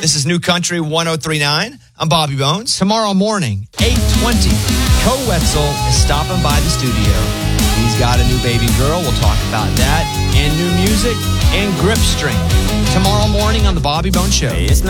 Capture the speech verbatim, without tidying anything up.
This is New Country one oh three point nine. I'm Bobby Bones. Tomorrow morning, eight twenty, Co Wetzel is stopping by the studio. He's got a new baby girl. We'll talk about that. And new music and Grip String. Tomorrow morning on The Bobby Bones Show. It's not